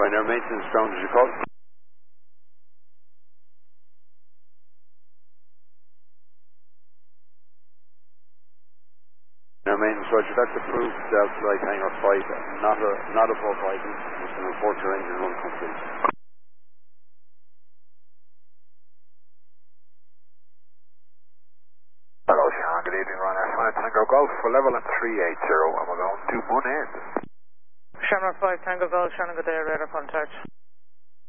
Pioneer Maintenance Ground, did you call? Pioneer Maintenance, Roger, that's approved, Delta Flight Hangar 5, not above idle. You can report your engine run complete. Hello, Sean. Good evening, Ryanair 5 Tango Golf for level at 380, and we're going to Moon End. Shamrock 5 Tango Golf, Shannon, good day, radar contact.